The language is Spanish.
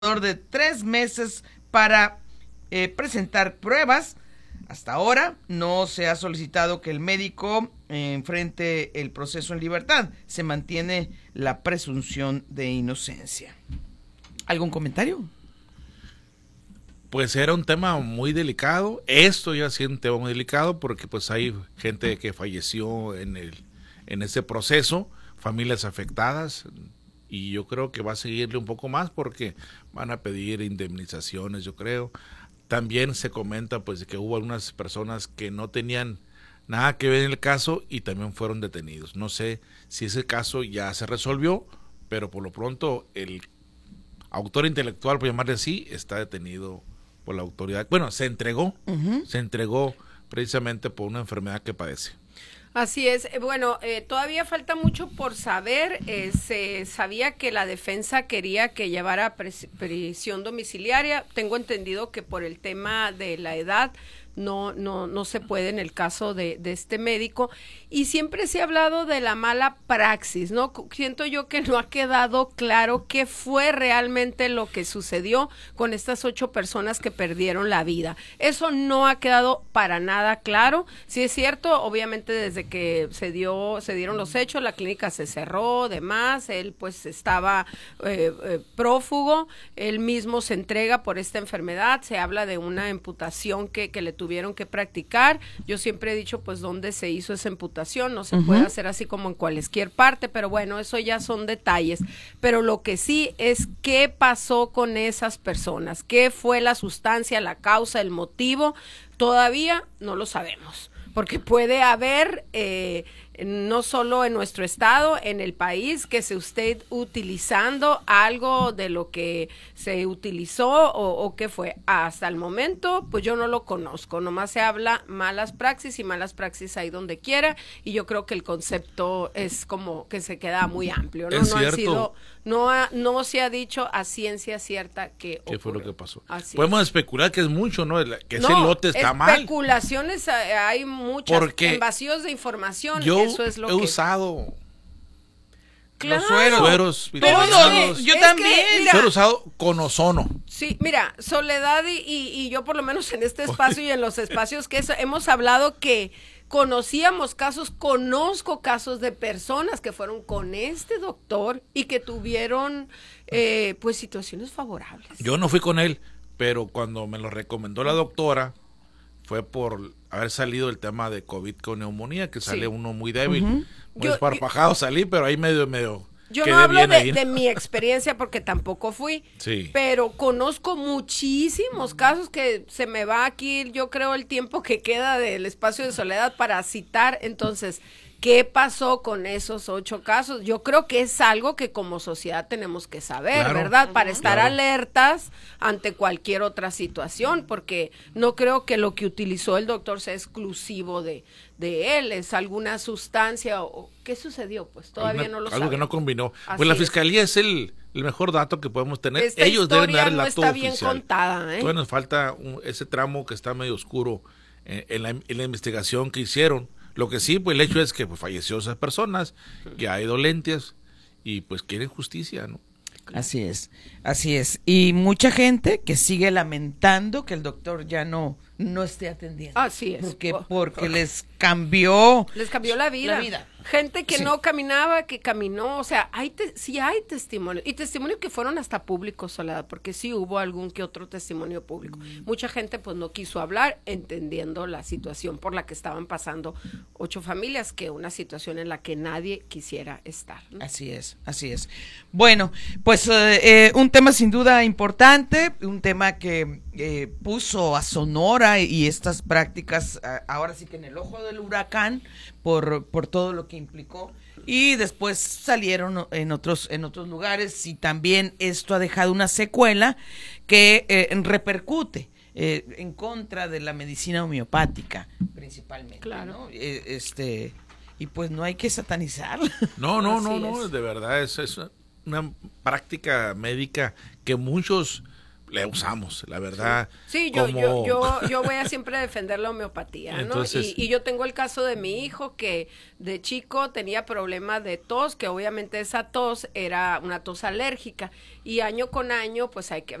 de 3 meses para presentar pruebas. Hasta ahora no se ha solicitado que el médico enfrente el proceso en libertad. Se mantiene la presunción de inocencia. ¿Algún comentario? Pues era un tema muy delicado. Esto ya ha sido un tema muy delicado porque pues hay gente que falleció en ese proceso, familias afectadas, y yo creo que va a seguirle un poco más porque van a pedir indemnizaciones, yo creo. También se comenta pues que hubo algunas personas que no tenían nada que ver en el caso y también fueron detenidos. No sé si ese caso ya se resolvió, pero por lo pronto el autor intelectual, por llamarle así, está detenido por la autoridad. Bueno, se entregó precisamente por una enfermedad que padece. Así es. Bueno, todavía falta mucho por saber. Se sabía que la defensa quería que llevara prisión domiciliaria. Tengo entendido que por el tema de la edad no se puede en el caso de este médico, y siempre se ha hablado de la mala praxis, ¿no? Siento yo que no ha quedado claro qué fue realmente lo que sucedió con estas 8 personas que perdieron la vida. Eso no ha quedado para nada claro. Sí es cierto, obviamente desde que se dieron los hechos, la clínica se cerró, demás, él pues estaba prófugo, él mismo se entrega por esta enfermedad, se habla de una imputación que le tuvieron que practicar. Yo siempre he dicho pues dónde se hizo esa imputación, no se puede hacer así como en cualquier parte, pero bueno, eso ya son detalles. Pero lo que sí es qué pasó con esas personas, qué fue la sustancia, la causa, el motivo, todavía no lo sabemos, porque puede haber no solo en nuestro estado, en el país, que se esté utilizando algo de lo que se utilizó o qué fue. Hasta el momento, pues yo no lo conozco, nomás se habla malas praxis, y malas praxis hay donde quiera, y yo creo que el concepto es como que se queda muy amplio, ¿no? Es no cierto. han sido, no se ha dicho a ciencia cierta qué fue lo que pasó. Así podemos es. especular que es mucho, ¿no? Que ese lote está mal. Especulaciones hay muchas, porque en vacíos de información, yo eso es lo he que... usado Claro. los sueros Todos, vitaminos. yo también. mira, Suero usado con ozono. Sí, mira, Soledad y yo por lo menos en este espacio y en los espacios que hemos hablado que conocíamos casos, conozco casos de personas que fueron con este doctor y que tuvieron pues situaciones favorables. Yo no fui con él, pero cuando me lo recomendó la doctora fue por haber salido el tema de COVID con neumonía, que sale uno muy débil, muy esparpajado salí, pero ahí medio yo no hablo de mi experiencia porque tampoco fui, pero conozco muchísimos casos que se me va aquí, yo creo, el tiempo que queda del espacio de Soledad para citar. Entonces, ¿qué pasó con esos 8 casos? Yo creo que es algo que como sociedad tenemos que saber, claro, ¿verdad? Para estar alertas ante cualquier otra situación, porque no creo que lo que utilizó el doctor sea exclusivo de él, es alguna sustancia o ¿qué sucedió? Pues todavía no lo sabemos. Algo que no combinó. Así pues la es. fiscalía es el mejor dato que podemos tener. Esta Ellos deben dar el no dato está bien oficial. contada, ¿eh? Todavía nos falta ese tramo que está medio oscuro en la investigación que hicieron. Lo que sí, pues el hecho es que pues, falleció esas personas, que hay dolencias y pues quieren justicia, ¿no? Así es. Y mucha gente que sigue lamentando que el doctor ya no esté atendiendo. Así es. Porque les cambió la vida. Gente que no caminaba, que caminó, o sea, sí hay testimonios, y testimonios que fueron hasta públicos, Soledad, porque sí hubo algún que otro testimonio público. Mucha gente pues no quiso hablar, entendiendo la situación por la que estaban pasando 8 familias, que una situación en la que nadie quisiera estar, ¿no? Así es. Bueno, pues un tema sin duda importante, un tema que puso a Sonora y estas prácticas ahora sí que en el ojo del huracán por todo lo que implicó, y después salieron en otros lugares, y también esto ha dejado una secuela que repercute en contra de la medicina homeopática principalmente, claro, ¿no? Y pues no hay que satanizarla. No, de verdad es una práctica médica que muchos le usamos, la verdad. Sí, como... yo voy a siempre defender la homeopatía, ¿no? Entonces, y yo tengo el caso de mi hijo que de chico tenía problemas de tos, que obviamente esa tos era una tos alérgica, y año con año pues hay que